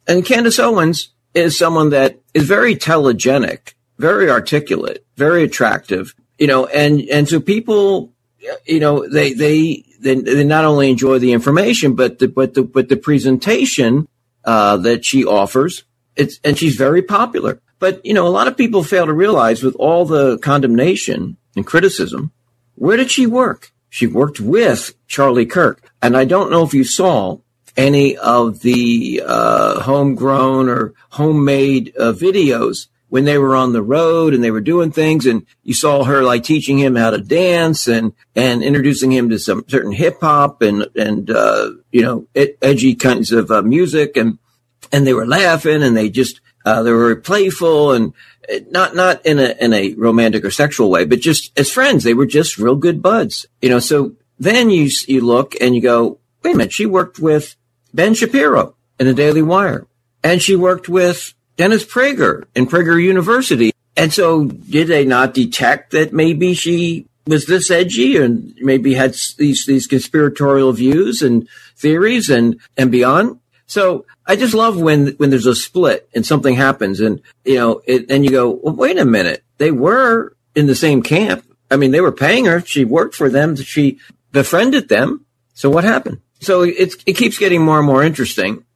And Candace Owens is someone that is very telegenic, very articulate, very attractive, and so people, they not only enjoy the information, but the presentation, that she offers. And she's very popular. But, a lot of people fail to realize with all the condemnation and criticism, where did she work? She worked with Charlie Kirk. And I don't know if you saw any of the homegrown or homemade videos when they were on the road and they were doing things, and you saw her like teaching him how to dance and introducing him to some certain hip hop and edgy kinds of music, and they were laughing and they were very playful, and not in a romantic or sexual way, but just as friends. They were just real good buds, so then you look and you go, wait a minute, she worked with Ben Shapiro in the Daily Wire, and she worked with Dennis Prager in Prager University. And so did they not detect that maybe she was this edgy and maybe had these conspiratorial views and theories and beyond? So I just love when there's a split and something happens and, and you go, well, wait a minute. They were in the same camp. I mean, they were paying her. She worked for them. She befriended them. So what happened? So it keeps getting more and more interesting.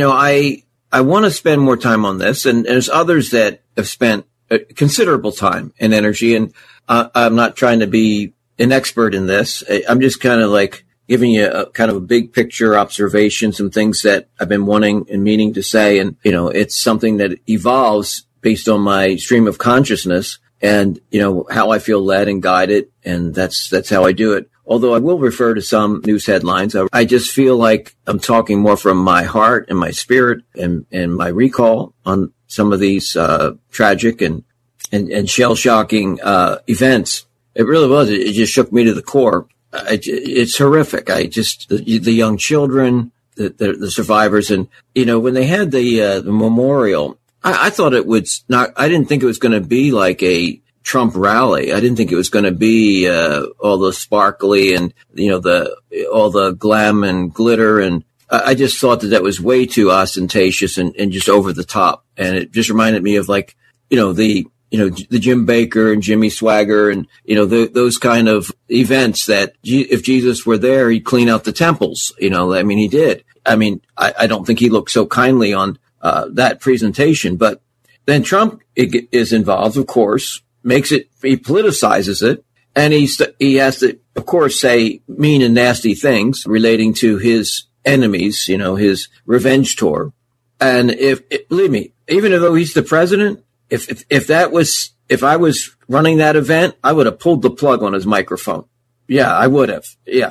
I want to spend more time on this, and there's others that have spent considerable time and energy, and I'm not trying to be an expert in this. I'm just kind of like giving you a kind of a big picture observation, some things that I've been wanting and meaning to say, and, it's something that evolves based on my stream of consciousness and, how I feel led and guided, and that's how I do it. Although I will refer to some news headlines, I just feel like I'm talking more from my heart and my spirit and my recall on some of these tragic and shell-shocking events. It really was. It just shook me to the core. It's horrific. The young children, the survivors, and when they had the memorial, I thought it would not. I didn't think it was going to be like a Trump rally. I didn't think it was going to be all the sparkly and all the glam and glitter, and I just thought that was way too ostentatious and just over the top. And it just reminded me of like the Jim Baker and Jimmy Swagger and those kind of events that if Jesus were there, he'd clean out the temples. I mean, he did. I mean, I don't think he looked so kindly on that presentation, but then Trump is involved, of course. He politicizes it, and he has to, of course, say mean and nasty things relating to his enemies, his revenge tour. And believe me, even though he's the president, if I was running that event, I would have pulled the plug on his microphone. Yeah, I would have. Yeah.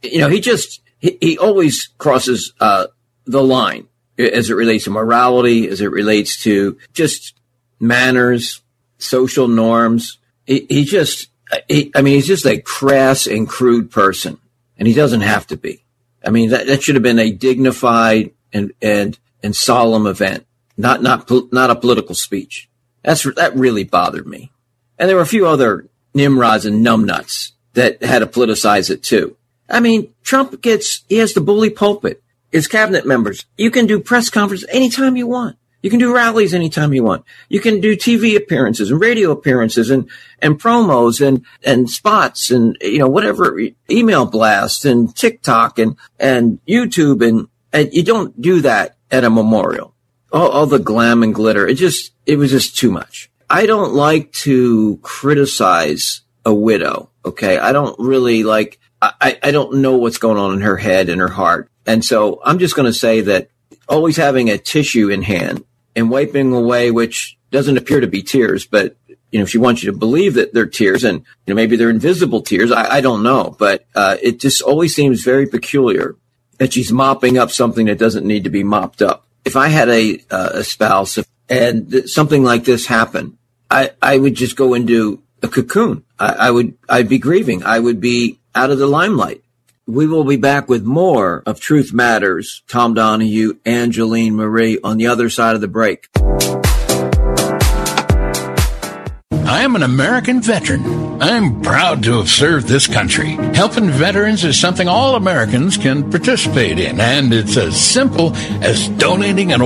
He always crosses, the line as it relates to morality, as it relates to just manners, social norms. He's just a crass and crude person, and he doesn't have to be. I mean, that should have been a dignified and solemn event, not a political speech. That really bothered me. And there were a few other nimrods and numbnuts that had to politicize it too. I mean, Trump he has the bully pulpit. His cabinet members, you can do press conferences anytime you want. You can do rallies anytime you want. You can do TV appearances and radio appearances and promos and spots and, whatever, email blasts and TikTok and YouTube. And you don't do that at a memorial. All the glam and glitter. It was just too much. I don't like to criticize a widow. Okay. I don't really I don't know what's going on in her head and her heart. And so I'm just going to say that always having a tissue in hand and wiping away, which doesn't appear to be tears, but, she wants you to believe that they're tears and, maybe they're invisible tears. I don't know, but, it just always seems very peculiar that she's mopping up something that doesn't need to be mopped up. If I had a spouse and something like this happened, I would just go into a cocoon. I'd be grieving. I would be out of the limelight. We will be back with more of Truth Matters. Tom Donahue, Angeline Marie on the other side of the break. I am an American veteran. I'm proud to have served this country. Helping veterans is something all Americans can participate in, and it's as simple as donating an